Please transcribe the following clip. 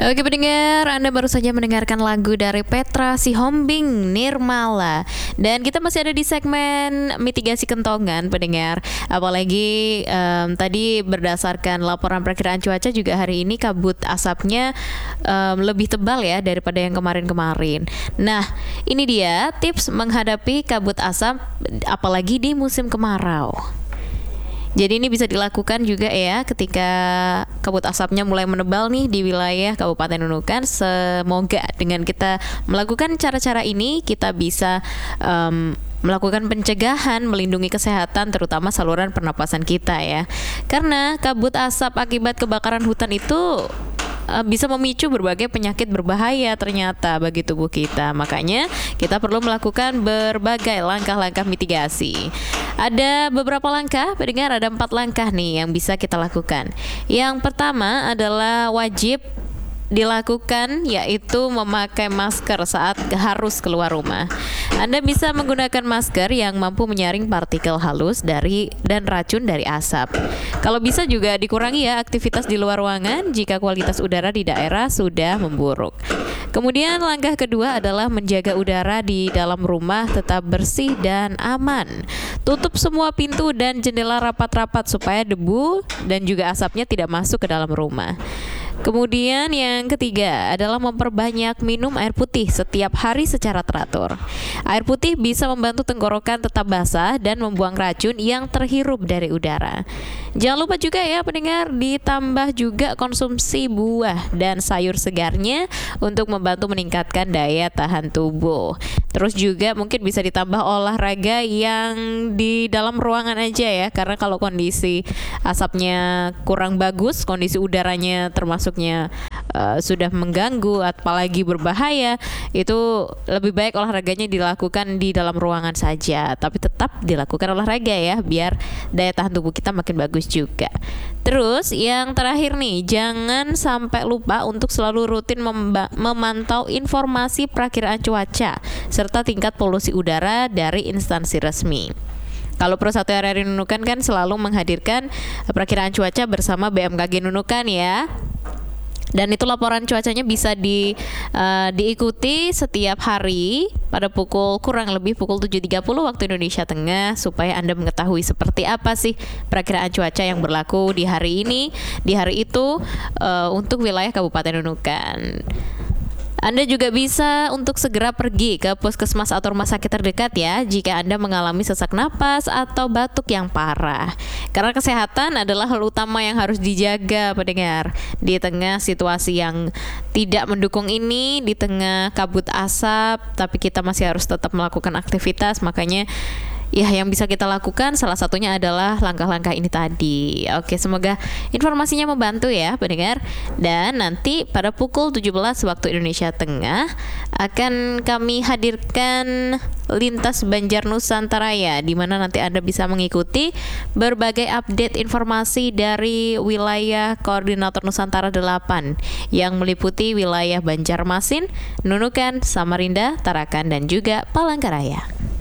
Oke pendengar, Anda baru saja mendengarkan lagu dari Petra Sihombing, Nirmala. Dan kita masih ada di segmen mitigasi kentongan pendengar. Apalagi tadi berdasarkan laporan perkiraan cuaca juga hari ini kabut asapnya lebih tebal ya daripada yang kemarin-kemarin. Nah ini dia tips menghadapi kabut asap apalagi di musim kemarau. Jadi ini bisa dilakukan juga ya ketika kabut asapnya mulai menebal nih di wilayah Kabupaten Nunukan. Semoga dengan kita melakukan cara-cara ini kita bisa melakukan pencegahan, melindungi kesehatan terutama saluran pernapasan kita ya. Karena kabut asap akibat kebakaran hutan itu bisa memicu berbagai penyakit berbahaya ternyata bagi tubuh kita. Makanya kita perlu melakukan berbagai langkah-langkah mitigasi. Ada beberapa langkah, pendengar, ada 4 langkah nih yang bisa kita lakukan. Yang pertama adalah wajib dilakukan yaitu memakai masker saat harus keluar rumah. Anda bisa menggunakan masker yang mampu menyaring partikel halus dan racun dari asap. Kalau bisa juga dikurangi ya aktivitas di luar ruangan jika kualitas udara di daerah sudah memburuk. Kemudian langkah kedua adalah menjaga udara di dalam rumah tetap bersih dan aman. Tutup semua pintu dan jendela rapat-rapat supaya debu dan juga asapnya tidak masuk ke dalam rumah. Kemudian yang ketiga adalah memperbanyak minum air putih setiap hari secara teratur. Air putih bisa membantu tenggorokan tetap basah dan membuang racun yang terhirup dari udara. Jangan lupa juga ya pendengar, ditambah juga konsumsi buah dan sayur segarnya untuk membantu meningkatkan daya tahan tubuh. Terus juga mungkin bisa ditambah olahraga yang di dalam ruangan aja ya, karena kalau kondisi asapnya kurang bagus, kondisi udaranya termasuknya sudah mengganggu apalagi berbahaya, itu lebih baik olahraganya dilakukan di dalam ruangan saja, tapi tetap dilakukan olahraga ya biar daya tahan tubuh kita makin bagus juga. Terus yang terakhir nih, jangan sampai lupa untuk selalu rutin memantau informasi perakiraan cuaca serta tingkat polusi udara dari instansi resmi. Kalau Pro 1 RRI Nunukan kan selalu menghadirkan perakiraan cuaca bersama BMKG Nunukan ya. Dan itu laporan cuacanya bisa diikuti setiap hari pada kurang lebih pukul 7.30 waktu Indonesia Tengah supaya Anda mengetahui seperti apa sih perakiraan cuaca yang berlaku di hari ini, di hari itu untuk wilayah Kabupaten Nunukan. Anda juga bisa untuk segera pergi ke puskesmas atau rumah sakit terdekat ya jika Anda mengalami sesak napas atau batuk yang parah. Karena kesehatan adalah hal utama yang harus dijaga pendengar. Di tengah situasi yang tidak mendukung ini, di tengah kabut asap, tapi kita masih harus tetap melakukan aktivitas, makanya ya yang bisa kita lakukan salah satunya adalah langkah-langkah ini tadi. Oke, semoga informasinya membantu ya pendengar. Dan nanti pada pukul 17 waktu Indonesia Tengah akan kami hadirkan Lintas Banjar Nusantara ya, di mana nanti Anda bisa mengikuti berbagai update informasi dari wilayah Koordinator Nusantara 8 yang meliputi wilayah Banjarmasin, Nunukan, Samarinda, Tarakan dan juga Palangkaraya.